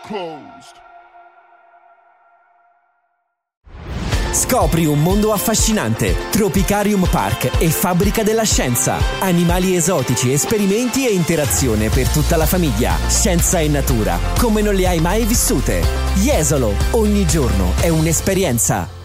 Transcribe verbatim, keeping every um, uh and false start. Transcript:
closed. Scopri un mondo affascinante. Tropicarium Park e Fabbrica della Scienza. Animali esotici, esperimenti e interazione per tutta la famiglia. Scienza e natura, come non le hai mai vissute. Jesolo, ogni giorno è un'esperienza.